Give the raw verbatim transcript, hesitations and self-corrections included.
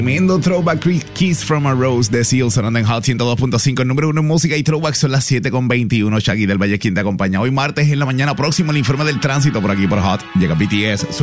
Tremendo throwback, Kiss from a Rose de Seal, sonando en Hot ciento dos punto cinco, el número uno en música y throwback. Son las siete con veintiuno. Shaggy del Valle, quien te acompaña hoy martes en la mañana. Próximo el informe del tránsito por aquí por Hot. Llega B T S.